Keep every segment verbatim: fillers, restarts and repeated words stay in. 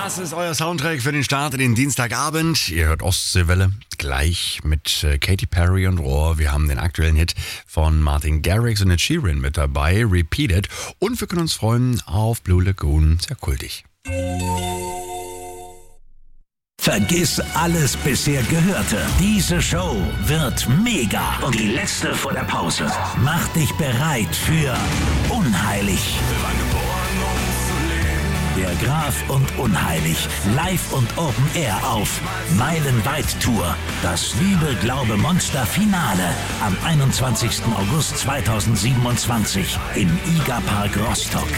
Das ist euer Soundtrack für den Start in den Dienstagabend. Ihr hört Ostseewelle gleich mit äh, Katy Perry und Rohr. Wir haben den aktuellen Hit von Martin Garrix und Ed Sheeran mit dabei, Repeated. Und wir können uns freuen auf Blue Lagoon, sehr kultig. Vergiss alles bisher Gehörte. Diese Show wird mega. Und die letzte vor der Pause. Mach dich bereit für Unheilig. Der Graf und Unheilig. Live und Open Air auf Meilenweit Tour. Das Liebe, Glaube, Monster Finale am einundzwanzigsten August zweitausendsiebenundzwanzig im IGA Park Rostock.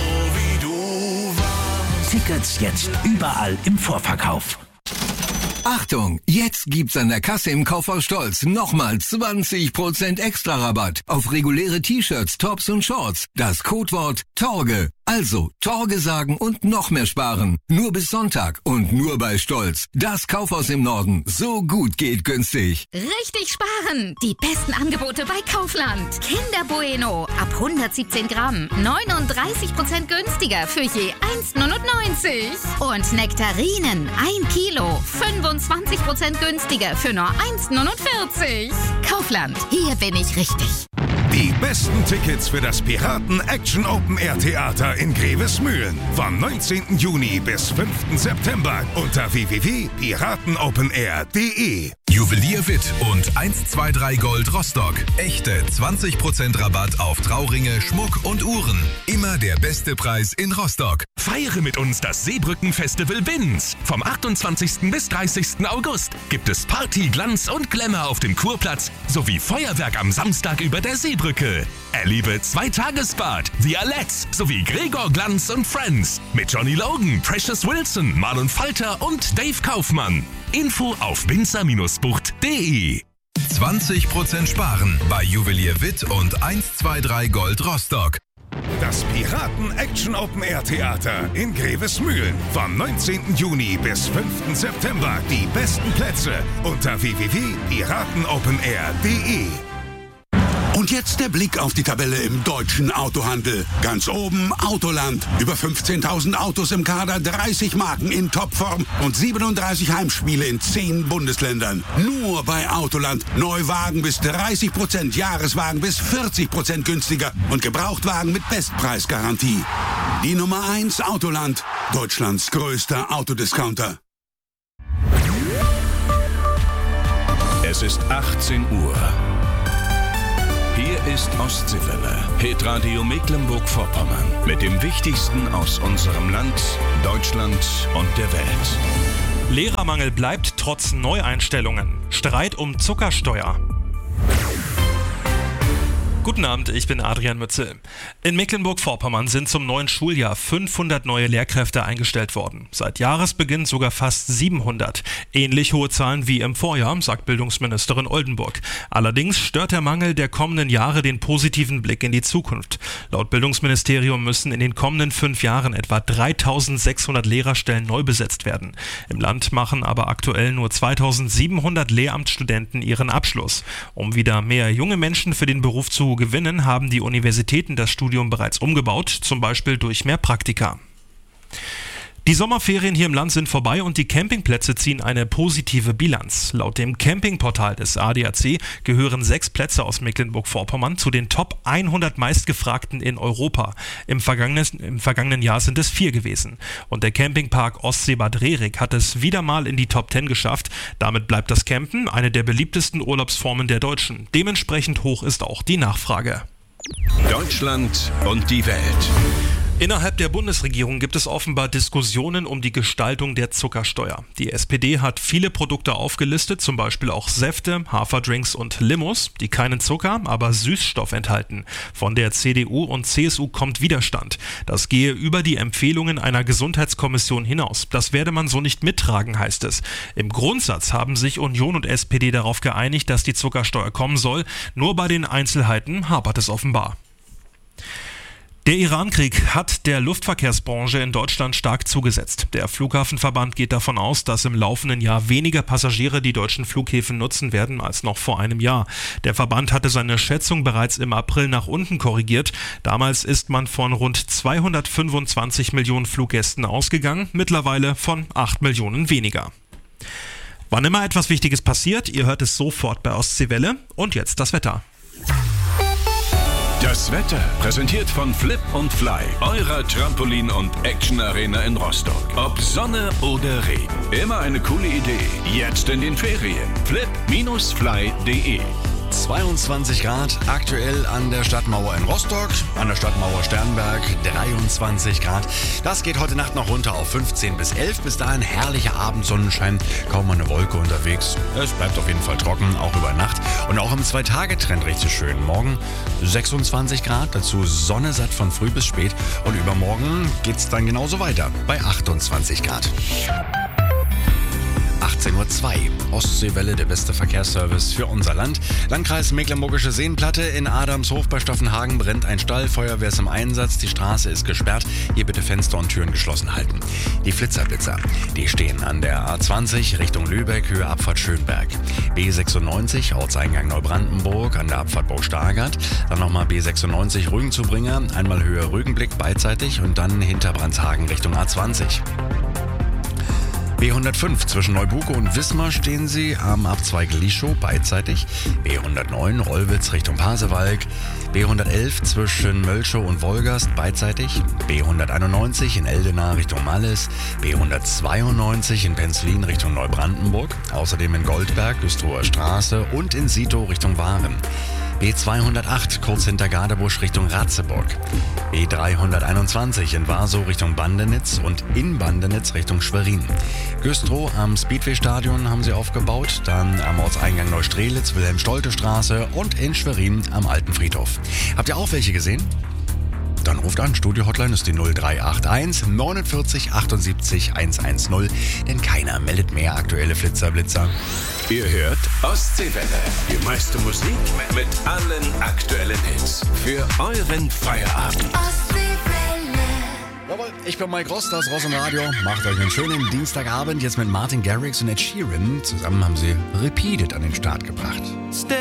Tickets jetzt überall im Vorverkauf. Achtung, jetzt gibt's an der Kasse im Kaufhaus Stolz nochmal zwanzig Prozent extra Rabatt auf reguläre T-Shirts, Tops und Shorts. Das Codewort Torge. Also Torge sagen und noch mehr sparen. Nur bis Sonntag und nur bei Stolz. Das Kaufhaus im Norden. So gut geht günstig. Richtig sparen! Die besten Angebote bei Kaufland. Kinder Bueno ab hundertsiebzehn Gramm. neununddreißig Prozent günstiger für je eins neunundneunzig. Und Nektarinen ein Kilo. fünfundzwanzig Prozent günstiger für nur eins neunundvierzig. Kaufland, hier bin ich richtig. Die besten Tickets für das Piraten Action Open Air Theater in Grevesmühlen vom neunzehnten Juni bis fünften September unter w w w punkt piratenopenair punkt de. Juwelier Witt und eins zwei drei Gold Rostock. Echte zwanzig Prozent Rabatt auf Trauringe, Schmuck und Uhren. Immer der beste Preis in Rostock. Feiere mit uns das Seebrücken-Festival Binz. Vom achtundzwanzigsten bis dreißigsten August gibt es Party, Glanz und Glamour auf dem Kurplatz sowie Feuerwerk am Samstag über der Seebrücke. Erlebe Zwei-Tages-Bad, The Alex sowie Gregor Glanz und Friends mit Johnny Logan, Precious Wilson, Marlon Falter und Dave Kaufmann. Info auf binzer Bindestrich bucht punkt de. zwanzig Prozent sparen bei Juwelier Witt und eins zwei drei Gold Rostock. Das Piraten Action Open Air Theater in Grevesmühlen vom neunzehnten Juni bis fünften September. Die besten Plätze unter w w w punkt piratenopenair punkt de. Und jetzt der Blick auf die Tabelle im deutschen Autohandel. Ganz oben Autoland. Über fünfzehntausend Autos im Kader, dreißig Marken in Topform und siebenunddreißig Heimspiele in zehn Bundesländern. Nur bei Autoland. Neuwagen bis dreißig Prozent, Jahreswagen bis vierzig Prozent günstiger und Gebrauchtwagen mit Bestpreisgarantie. Die Nummer eins Autoland. Deutschlands größter Autodiscounter. Es ist achtzehn Uhr. Hier ist Ostseewelle, Hitradio Mecklenburg-Vorpommern mit dem Wichtigsten aus unserem Land, Deutschland und der Welt. Lehrermangel bleibt trotz Neueinstellungen. Streit um Zuckersteuer. Guten Abend, ich bin Adrian Mützel. In Mecklenburg-Vorpommern sind zum neuen Schuljahr fünfhundert neue Lehrkräfte eingestellt worden. Seit Jahresbeginn sogar fast siebenhundert. Ähnlich hohe Zahlen wie im Vorjahr, sagt Bildungsministerin Oldenburg. Allerdings stört der Mangel der kommenden Jahre den positiven Blick in die Zukunft. Laut Bildungsministerium müssen in den kommenden fünf Jahren etwa dreitausendsechshundert Lehrerstellen neu besetzt werden. Im Land machen aber aktuell nur zweitausendsiebenhundert Lehramtsstudenten ihren Abschluss. Um wieder mehr junge Menschen für den Beruf zu gewinnen, haben die Universitäten das Studium bereits umgebaut, zum Beispiel durch mehr Praktika. Die Sommerferien hier im Land sind vorbei und die Campingplätze ziehen eine positive Bilanz. Laut dem Campingportal des A D A C gehören sechs Plätze aus Mecklenburg-Vorpommern zu den Top hundert meistgefragten in Europa. Im vergangenen, im vergangenen Jahr sind es vier gewesen. Und der Campingpark Ostsee-Bad Rerik hat es wieder mal in die Top zehn geschafft. Damit bleibt das Campen eine der beliebtesten Urlaubsformen der Deutschen. Dementsprechend hoch ist auch die Nachfrage. Deutschland und die Welt. Innerhalb der Bundesregierung gibt es offenbar Diskussionen um die Gestaltung der Zuckersteuer. Die S P D hat viele Produkte aufgelistet, zum Beispiel auch Säfte, Haferdrinks und Limos, die keinen Zucker, aber Süßstoff enthalten. Von der C D U und C S U kommt Widerstand. Das gehe über die Empfehlungen einer Gesundheitskommission hinaus. Das werde man so nicht mittragen, heißt es. Im Grundsatz haben sich Union und S P D darauf geeinigt, dass die Zuckersteuer kommen soll. Nur bei den Einzelheiten hapert es offenbar. Der Iran-Krieg hat der Luftverkehrsbranche in Deutschland stark zugesetzt. Der Flughafenverband geht davon aus, dass im laufenden Jahr weniger Passagiere die deutschen Flughäfen nutzen werden als noch vor einem Jahr. Der Verband hatte seine Schätzung bereits im April nach unten korrigiert. Damals ist man von rund zweihundertfünfundzwanzig Millionen Fluggästen ausgegangen, mittlerweile von acht Millionen weniger. Wann immer etwas Wichtiges passiert, ihr hört es sofort bei Ostseewelle. Und jetzt das Wetter. Das Wetter präsentiert von Flip und Fly, eurer Trampolin- und Action-Arena in Rostock. Ob Sonne oder Regen, immer eine coole Idee. Jetzt in den Ferien. flip Bindestrich fly punkt de zweiundzwanzig Grad aktuell an der Stadtmauer in Rostock, an der Stadtmauer Sternberg dreiundzwanzig Grad. Das geht heute Nacht noch runter auf fünfzehn bis elf. Bis dahin herrlicher Abendsonnenschein, kaum eine Wolke unterwegs. Es bleibt auf jeden Fall trocken, auch über Nacht. Und auch im Zwei-Tage-Trend richtig schön. Morgen sechsundzwanzig Grad, dazu Sonne satt von früh bis spät. Und übermorgen geht's dann genauso weiter bei achtundzwanzig Grad. achtzehn Uhr zwei. Ostseewelle, der beste Verkehrsservice für unser Land. Landkreis Mecklenburgische Seenplatte. In Adamshof bei Staffenhagen brennt ein Stall. Feuerwehr ist im Einsatz. Die Straße ist gesperrt. Hier bitte Fenster und Türen geschlossen halten. Die Flitzerblitzer, die stehen an der A zwanzig Richtung Lübeck, Höhe Abfahrt Schönberg. B sechsundneunzig, Ortseingang Neubrandenburg an der Abfahrt Burg-Stargard. Dann nochmal B sechsundneunzig Rügenzubringer. Einmal Höhe Rügenblick beidseitig und dann hinter Brandshagen Richtung A zwanzig. B hundertfünf zwischen Neubuko und Wismar stehen Sie am Abzweig Lischow beidseitig. B hundertneun Rollwitz Richtung Pasewalk. B hundertelf zwischen Mölschow und Wolgast beidseitig. B hunderteinundneunzig in Eldena Richtung Malles. B hundertzweiundneunzig in Penzlin Richtung Neubrandenburg. Außerdem in Goldberg, Güstrower Straße und in Sito Richtung Waren. B zweihundertacht kurz hinter Gadebusch Richtung Ratzeburg. B dreihunderteinundzwanzig in Warsow Richtung Bandenitz und in Bandenitz Richtung Schwerin. Güstrow am Speedway-Stadion haben sie aufgebaut, dann am Ortseingang Neustrelitz, Wilhelm-Stolte-Straße und in Schwerin am Alten Friedhof. Habt ihr auch welche gesehen? Dann ruft an, Studio-Hotline ist die null drei acht eins neunundvierzig achtundsiebzig hundertzehn, denn keiner meldet mehr aktuelle Flitzerblitzer. Ihr hört Ostseewelle. Die meiste Musik mit allen aktuellen Hits. Für euren Feierabend. Jawohl, ich bin Mike Ross, das Ross im Radio. Macht euch einen schönen Dienstagabend jetzt mit Martin Garrix und Ed Sheeran. Zusammen haben sie Repeated an den Start gebracht.